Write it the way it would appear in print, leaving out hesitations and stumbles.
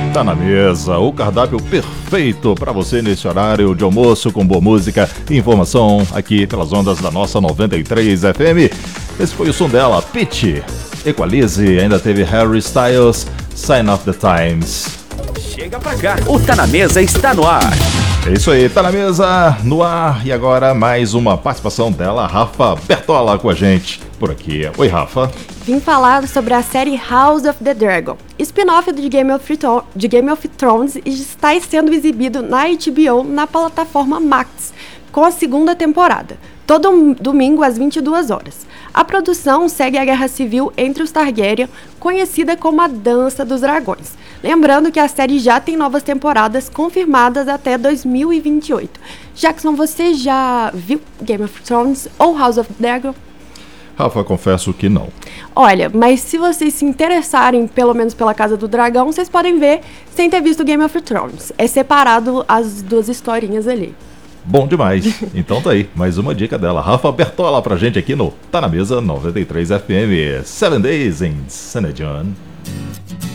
Tá na mesa, o cardápio perfeito para você nesse horário de almoço com boa música e informação aqui pelas ondas da nossa 93 FM. Esse foi o som dela, Pitty, Equalize, ainda teve Harry Styles, Sign of the Times. Chega pra cá, o Tá na Mesa está no ar. É isso aí, Tá na Mesa, no ar, e agora mais uma participação dela, Rafa Bertola com a gente por aqui. Oi, Rafa. Vim falar sobre a série House of the Dragon. Spin-off de Game of Thrones está sendo exibido na HBO na plataforma Max, com a segunda temporada, todo domingo às 22 horas. A produção segue a guerra civil entre os Targaryen, conhecida como a Dança dos Dragões. Lembrando que a série já tem novas temporadas confirmadas até 2028. Jackson, você já viu Game of Thrones ou House of the Dragon? Rafa, confesso que não. Olha, mas se vocês se interessarem, pelo menos pela Casa do Dragão, vocês podem ver sem ter visto Game of Thrones. É separado as duas historinhas ali. Bom demais. Então tá aí, mais uma dica dela. Rafa Bertola pra gente aqui no Tá na Mesa 93 FM. 7 Days in St. John.